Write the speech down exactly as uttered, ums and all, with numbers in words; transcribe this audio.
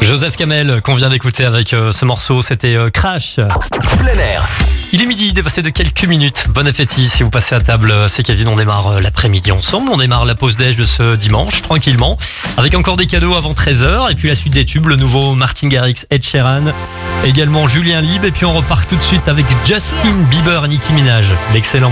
Joseph Kamel qu'on vient d'écouter avec euh, ce morceau, c'était euh, Crash. Plein air. Il est midi, dépassé de quelques minutes. Bon appétit si vous passez à table, c'est Kevin, on démarre euh, l'après-midi ensemble. On démarre la pause déj de ce dimanche, tranquillement, avec encore des cadeaux avant treize heures. Et puis la suite des tubes, le nouveau Martin Garrix, Ed Sheeran, également Julien Lieb. Et puis on repart tout de suite avec Justin Bieber et Nicki Minaj. L'excellent